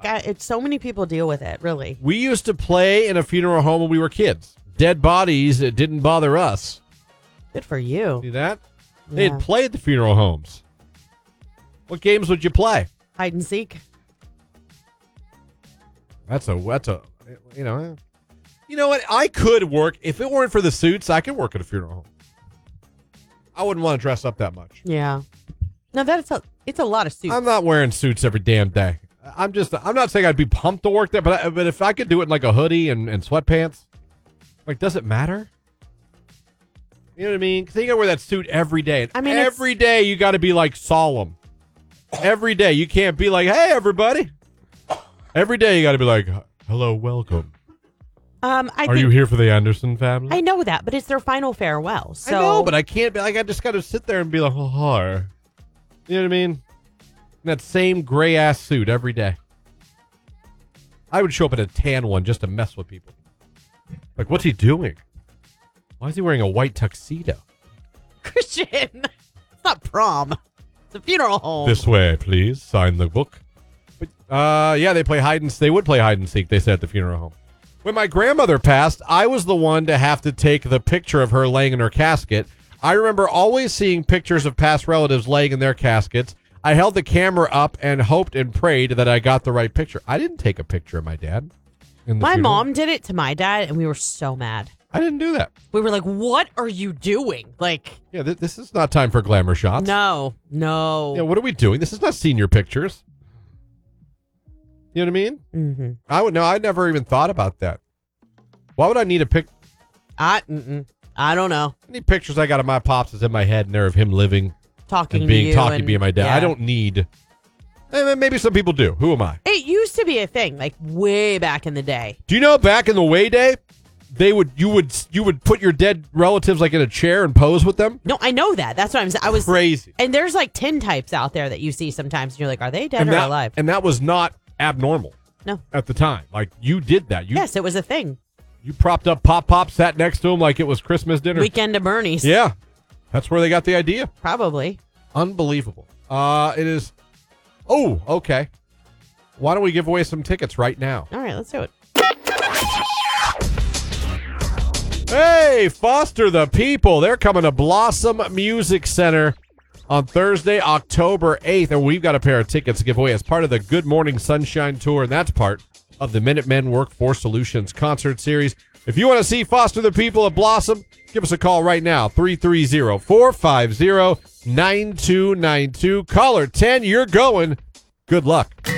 Like, it's so many people deal with it, really. We used to play in a funeral home when we were kids. Dead bodies, it didn't bother us. Good for you. See that? Yeah. They'd play at the funeral homes. What games would you play? Hide and seek. That's a, you know what? I could work, if it weren't for the suits, I could work at a funeral home. I wouldn't want to dress up that much. Yeah. No, it's a lot of suits. I'm not wearing suits every damn day. I'm not saying I'd be pumped to work there, but if I could do it in like a hoodie and sweatpants, like, does it matter? You know what I mean? Because you got to wear that suit every day. And every day you got to be like solemn. Every day. You can't be like, hey, everybody. Every day you got to be like, hello, welcome. Are you here for the Anderson family? I know that, but it's their final farewell. So. I know, but I can't be like, I just got to sit there and be like, oh, hi. You know what I mean? In that same gray ass suit every day. I would show up in a tan one just to mess with people. Like, what's he doing? Why is he wearing a white tuxedo? Christian, it's not prom. It's a funeral home. This way, please. Sign the book. But, yeah, they would play hide and seek, they said at the funeral home. When my grandmother passed, I was the one to have to take the picture of her laying in her casket. I remember always seeing pictures of past relatives laying in their caskets. I held the camera up and hoped and prayed that I got the right picture. I didn't take a picture of my dad. My mom did it to my dad, and we were so mad. I didn't do that. We were like, what are you doing? Like, yeah, this is not time for glamour shots. No. Yeah, what are we doing? This is not senior pictures. You know what I mean? Mm-hmm. I never even thought about that. Why would I need a pic? I don't know. Any pictures I got of my pops is in my head, and they're of him living, talking, being my dad. Yeah. I don't need. Maybe some people do. Who am I? It used to be a thing, like way back in the day. Do you know back in the way day, you would put your dead relatives like in a chair and pose with them? No, I know that. That's what I'm saying. I was crazy. And there's like 10 types out there that you see sometimes, and you're like, are they dead or alive? And that was not abnormal. No. At the time, like you did that. Yes, it was a thing. You propped up Pop, sat next to him like it was Christmas dinner. Weekend at Bernie's. Yeah, that's where they got the idea. Probably. Unbelievable. It is. Oh, okay. Why don't we give away some tickets right now? All right, let's do it. Hey, Foster the People. They're coming to Blossom Music Center on Thursday, October 8th, and we've got a pair of tickets to give away as part of the Good Morning Sunshine Tour, and that's part of the Minutemen Workforce Solutions concert series. If you want to see Foster the People at Blossom, give us a call right now, 330-450-9292. Caller 10, you're going. Good luck.